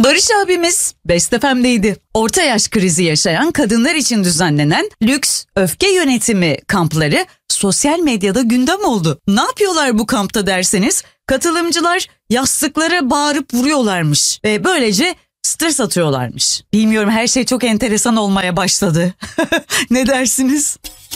Barış abimiz Best FM'deydi. Orta yaş krizi yaşayan kadınlar için düzenlenen lüks öfke yönetimi kampları sosyal medyada gündem oldu. Ne yapıyorlar bu kampta derseniz, katılımcılar yastıklara bağırıp vuruyorlarmış ve böylece stres atıyorlarmış. Bilmiyorum, her şey çok enteresan olmaya başladı. Ne dersiniz?